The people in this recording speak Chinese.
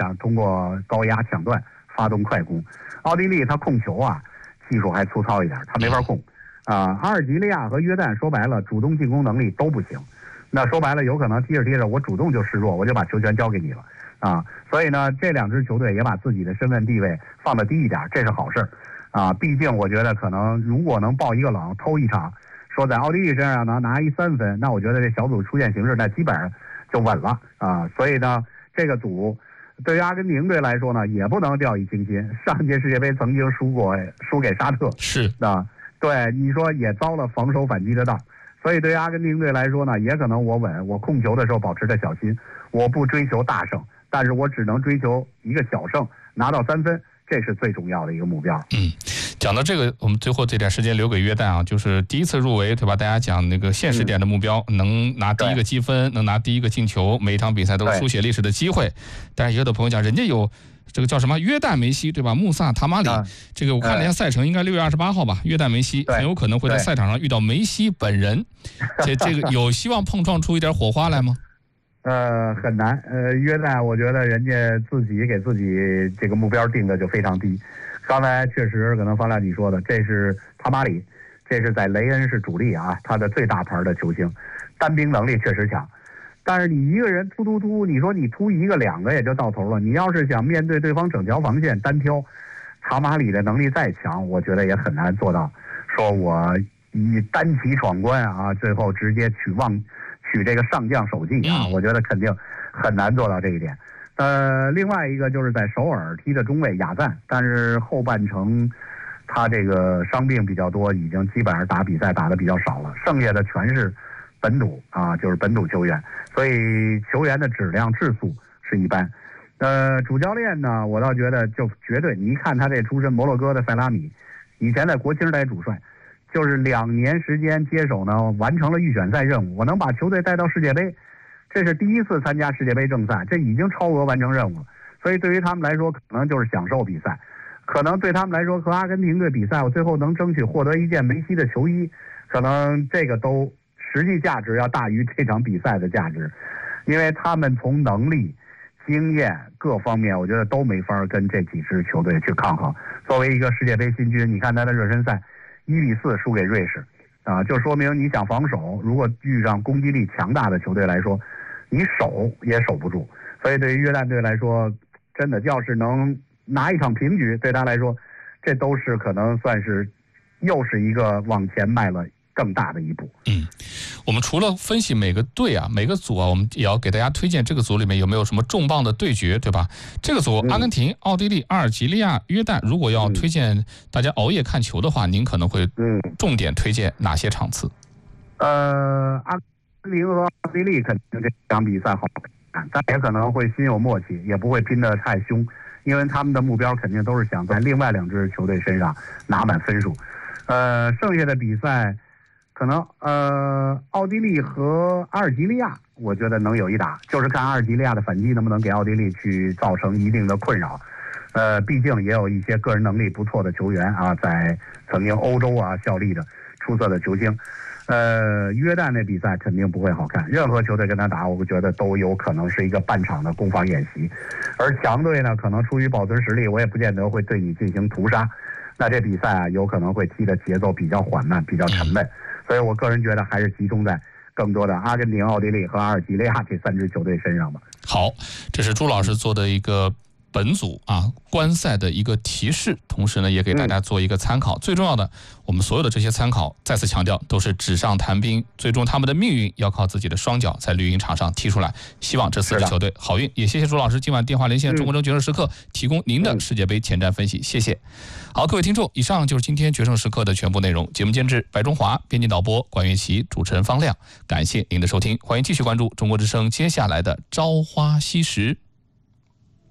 啊，通过高压抢断发动快攻。奥地利他控球啊，技术还粗糙一点，他没法控。阿尔及利亚和约旦说白了，主动进攻能力都不行。那说白了，有可能踢着踢着，我主动就示弱，我就把球权交给你了啊。所以呢，这2支球队也把自己的身份地位放得低一点，这是好事啊。毕竟我觉得可能如果能爆一个冷，偷一场，说在奥地利身上呢拿一3分，那我觉得这小组出现形势那基本上就稳了啊。所以呢，这个组对于阿根廷队来说呢，也不能掉以轻心。上届世界杯曾经输给沙特， 是啊，对，你说也遭了防守反击的当。所以对于阿根廷队来说呢，也可能我控球的时候保持着小心，我不追求大胜，但是我只能追求一个小胜，拿到3分，这是最重要的一个目标。 讲到这个，我们最后这点时间留给约旦啊，就是第一次入围，对吧？大家讲那个现实点的目标，能拿第一个积分，能拿第一个进球，每一场比赛都书写历史的机会。但是也有的朋友讲，人家有这个叫什么约旦梅西，对吧？穆萨塔马里，这个我看了一下赛程，应该6月28号吧。约旦梅西很有可能会在赛场上遇到梅西本人，这个有希望碰撞出一点火花来吗？ 很难。约旦我觉得人家自己给自己这个目标定的就非常低。刚才确实可能方亮你说的，这是塔马里，这是在雷恩是主力啊，他的最大牌的球星，单兵能力确实强。但是你一个人突，你说你突1个2个也就到头了。你要是想面对对方整条防线单挑，塔马里的能力再强，我觉得也很难做到。说我以单骑闯关啊，最后直接取这个上将首级啊，我觉得肯定很难做到这一点。另外一个就是在首尔踢的中卫亚赞，但是后半程他这个伤病比较多，已经基本上打比赛打得比较少了，剩下的全是本土啊，就是本土球员，所以球员的质素是一般。主教练呢，我倒觉得就绝对，你一看他这出身摩洛哥的塞拉米，以前在国青带主帅，就是2年时间接手呢，完成了预选赛任务，我能把球队带到世界杯。这是第一次参加世界杯正赛，这已经超额完成任务了。所以对于他们来说，可能就是享受比赛，可能对他们来说和阿根廷队比赛，我最后能争取获得一件梅西的球衣，可能这个都实际价值要大于这场比赛的价值，因为他们从能力、经验各方面，我觉得都没法跟这几支球队去抗衡。作为一个世界杯新军，你看他的热身赛1-4输给瑞士，啊，就说明你想防守，如果遇上攻击力强大的球队来说，你守也守不住。所以对于约旦队来说，真的要是能拿一场平局，对他来说，这都是可能算是又是一个往前迈了更大的一步。 我们除了分析每个队啊、每个组啊，我们也要给大家推荐这个组里面有没有什么重磅的对决，对吧？这个组阿根廷、奥地利、阿尔及利亚、约旦，如果要推荐大家熬夜看球的话，您可能会重点推荐哪些场次？ 阿根廷和奥地利肯定这场比赛好看，但也可能会心有默契，也不会拼得太凶，因为他们的目标肯定都是想在另外2支球队身上拿满分数。剩下的比赛，可能奥地利和阿尔及利亚，我觉得能有一打，就是看阿尔及利亚的反击能不能给奥地利去造成一定的困扰。毕竟也有一些个人能力不错的球员啊，在曾经欧洲啊效力的出色的球星。约旦那比赛肯定不会好看，任何球队跟他打，我觉得都有可能是一个半场的攻防演习。而强队呢，可能出于保存实力，我也不见得会对你进行屠杀。那这比赛啊，有可能会踢的节奏比较缓慢，比较沉闷。所以我个人觉得还是集中在更多的阿根廷、奥地利和阿尔及利亚这3支球队身上吧。 好，这是朱老师做的一个本组观赛的一个提示，同时呢也给大家做一个参考。最重要的，我们所有的这些参考，再次强调都是纸上谈兵，最终他们的命运要靠自己的双脚在绿茵场上踢出来。希望这4支球队好运，也谢谢朱老师今晚电话连线中国决胜时刻提供您的世界杯前瞻分析，谢谢。好，各位听众，以上就是今天决胜时刻的全部内容。节目监制白中华，编辑导播管乐琪，主持人方亮。感谢您的收听，欢迎继续关注中国之声接下来的朝花夕拾。